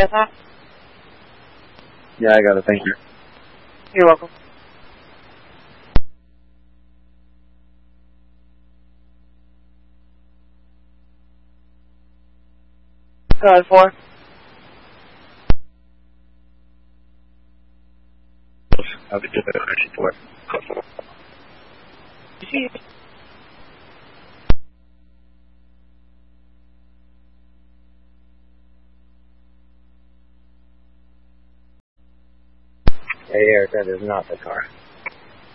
get that? Yeah, I got it. Thank you. You're welcome. Go ahead, 4. I'll be doing it for it. Hey, Eric, that is not the car.